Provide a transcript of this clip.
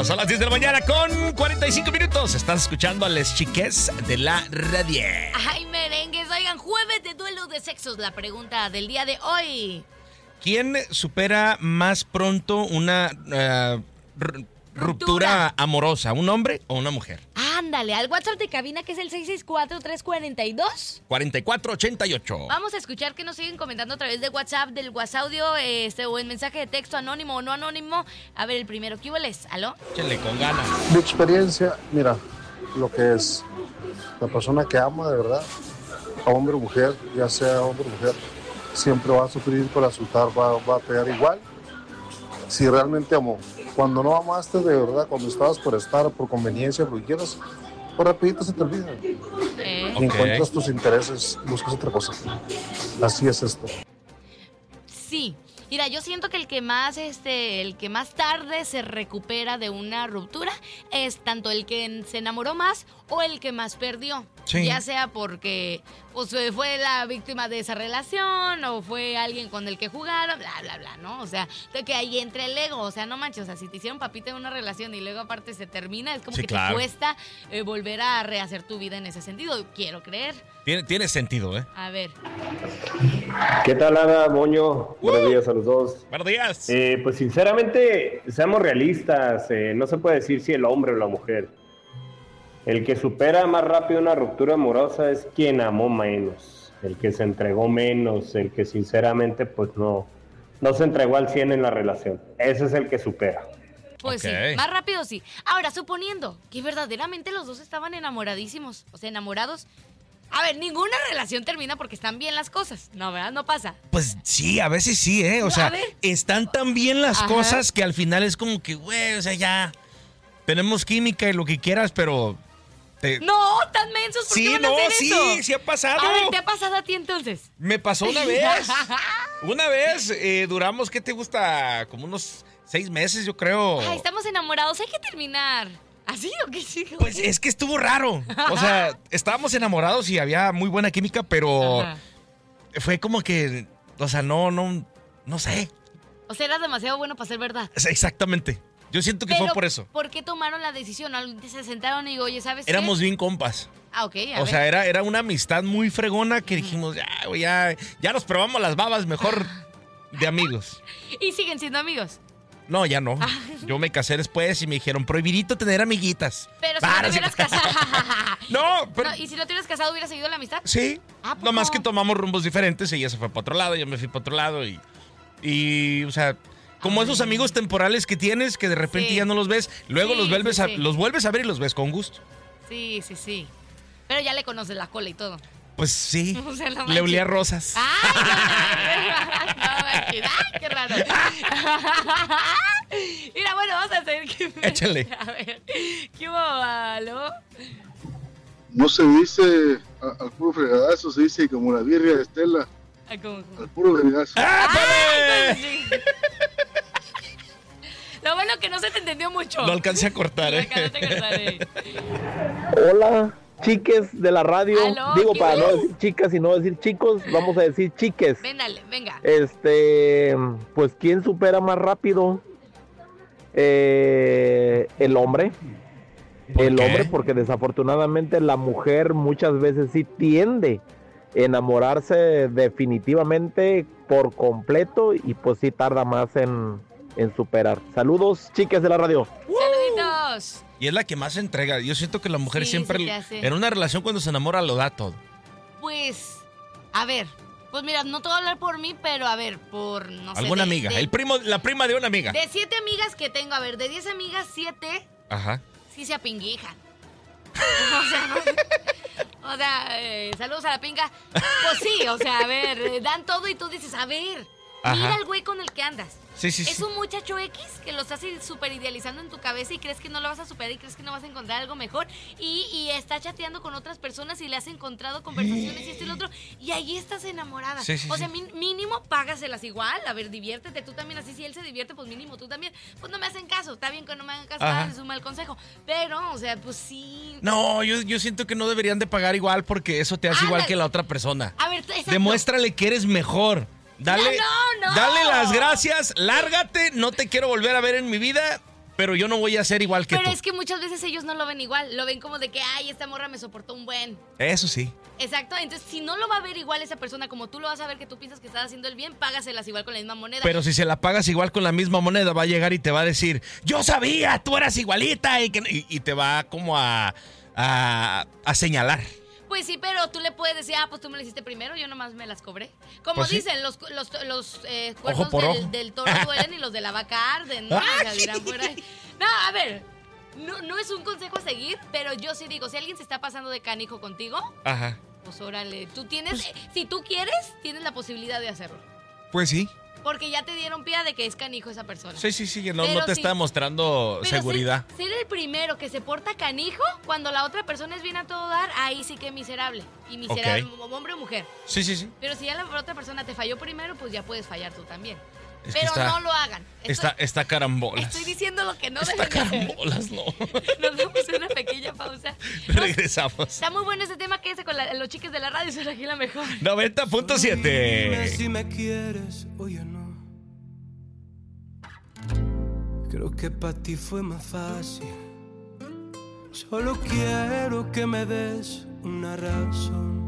Son las 10 de la mañana con 45 minutos. Estás escuchando a Les Chiques de la radio. Ay, merengues, oigan, jueves de duelo de sexos. La pregunta del día de hoy. ¿Quién supera más pronto una ruptura amorosa? ¿Un hombre o una mujer? Ándale, al WhatsApp de cabina, que es el 664-342. Vamos a escuchar que nos siguen comentando a través de WhatsApp, del WhatsAudio, o en mensaje de texto anónimo o no anónimo. A ver, el primero, ¿qué hueles? ¿Aló? Échale con ganas. Mi experiencia, mira, lo que es la persona que ama de verdad, hombre o mujer, ya sea hombre o mujer, siempre va a sufrir por asustar, va a pegar igual. Si realmente amó. Cuando no amaste de verdad, cuando estabas por estar, por conveniencia, por lo que quieras, pues rapidito se te olvida. Y encuentras tus intereses, buscas otra cosa. Así es esto. Sí. Mira, yo siento que el que más tarde se recupera de una ruptura es tanto el que se enamoró más o el que más perdió. Sí. Ya sea porque pues, fue la víctima de esa relación o fue alguien con el que jugaron, bla, bla, bla, ¿no? O sea, de que ahí entre el ego, o sea, no manches, o sea, si te hicieron papita en una relación y luego aparte se termina, es como que te cuesta volver a rehacer tu vida en ese sentido, quiero creer. Tiene sentido, ¿eh? A ver. ¿Qué tal, Ana, Moño? Buenos días a los dos. Buenos días. Pues sinceramente, seamos realistas, no se puede decir si el hombre o la mujer. El que supera más rápido una ruptura amorosa es quien amó menos, el que se entregó menos, el que sinceramente pues no se entregó al 100 en la relación. Ese es el que supera. Pues sí, más rápido sí. Ahora, suponiendo que verdaderamente los dos estaban enamoradísimos, o sea, enamorados. A ver, ninguna relación termina porque están bien las cosas, ¿no, verdad? No pasa. Pues sí, a veces sí, ¿eh? O sea, están tan bien las cosas que al final es como que, güey, o sea, ya tenemos química y lo que quieras, pero... No, tan mensos, ¿por qué van a hacer eso? Sí ha pasado. A ver, ¿te ha pasado a ti entonces? Me pasó una vez. Una vez, duramos, ¿qué te gusta? Como unos 6 meses, yo creo. Ay, estamos enamorados, hay que terminar. ¿Así o qué? Pues es que estuvo raro. O sea, estábamos enamorados y había muy buena química, pero fue como que, o sea, no sé. O sea, era demasiado bueno para ser verdad. Exactamente. Yo siento que fue por eso. ¿Por qué tomaron la decisión? Se sentaron y digo, oye, ¿sabes qué? Éramos bien compas. Ah, ok, O sea, era una amistad muy fregona que dijimos, ya nos probamos las babas, mejor de amigos. ¿Y siguen siendo amigos? No, ya no. Yo me casé después y me dijeron, prohibidito tener amiguitas. Pero si no te hubieras casado. pero... ¿Y si no te hubieras casado, hubieras seguido la amistad? Sí. Nomás que tomamos rumbos diferentes. Ella se fue para otro lado, yo me fui para otro lado. Y o sea, como esos amigos temporales que tienes que de repente ya no los ves, luego los vuelves a ver y los ves con gusto. Sí. Pero ya le conoces la cola y todo. Pues sí, o sea, le olía rosas. ¡Ay, qué raro! Mira, bueno, vamos a hacer... Échale. A ver, ¿qué hubo, Aló? No se dice al puro fregadazo, se dice como la birria de Estela. ¿Cómo? Al puro fregadazo. Sí. Lo bueno que no se te entendió mucho. No alcancé a cortar, Hola, chiques de la radio. ¿Aló? Digo, para no decir chicas y no decir chicos, vamos a decir chiques. Venga. Pues, ¿quién supera más rápido? El hombre. El hombre, porque desafortunadamente la mujer muchas veces sí tiende a enamorarse definitivamente por completo y pues sí tarda más en superar. Saludos, chicas de la radio. Saluditos. Y es la que más se entrega. Yo siento que la mujer siempre en una relación cuando se enamora lo da todo. Pues, a ver, pues mira, no te voy a hablar por mí, pero a ver, por, no sé. Alguna amiga, la prima de una amiga. De 7 amigas que tengo, a ver, de 10 amigas, 7 sí se apinguijan. O sea, saludos a la pinga. Pues sí, o sea, a ver, dan todo y tú dices, a ver, mira al güey con el que andas. Sí. Es un muchacho X que lo estás súper idealizando en tu cabeza y crees que no lo vas a superar y crees que no vas a encontrar algo mejor y está chateando con otras personas y le has encontrado conversaciones y esto y lo otro y ahí estás enamorada. O sea, mínimo págaselas igual, a ver, diviértete tú también, así si él se divierte, pues mínimo tú también. Pues no me hacen caso, está bien que no me hagan caso, es un mal consejo, pero, o sea, pues sí. No, yo siento que no deberían de pagar igual porque eso te hace igual que la otra persona. A ver, exacto. Demuéstrale que eres mejor. Dale las gracias, lárgate, no te quiero volver a ver en mi vida, pero yo no voy a ser igual que tú. Pero es que muchas veces ellos no lo ven igual. Lo ven como de que, ay, esta morra me soportó un buen. Eso sí. Exacto. Entonces, si no lo va a ver igual esa persona como tú lo vas a ver que tú piensas que estás haciendo el bien, págaselas igual con la misma moneda. Pero si se la pagas igual con la misma moneda, va a llegar y te va a decir, yo sabía, tú eras igualita. Y te va como a señalar. Pues sí, pero tú le puedes decir, pues tú me lo hiciste primero, yo nomás me las cobré. Como pues dicen, sí. los Ojo por cuernos ojo. del toro duelen y los de la vaca arden, ¿no? O sea, dirán por ahí. No, a ver, no es un consejo a seguir, pero yo sí digo, si alguien se está pasando de canijo contigo, Ajá. pues órale, tú tienes, si tú quieres, tienes la posibilidad de hacerlo. Pues sí. Porque ya te dieron pie de que es canijo esa persona. Sí, no te está mostrando pero seguridad. Ser el primero que se porta canijo cuando la otra persona es bien a todo dar, ahí sí que miserable. Y miserable, hombre o mujer. Sí. Pero si ya la otra persona te falló primero, pues ya puedes fallar tú también. Es que Pero no lo hagan. Está carambolas. Estoy diciendo lo que no Está deben hacer. carambolas, no. Nos vamos a una pequeña pausa. Regresamos. Está muy bueno ese tema, quédese con los chiques de la radio, son aquí la mejor. 90.7. Si me quieres o ya no. Creo que para ti fue más fácil. Solo quiero que me des una razón.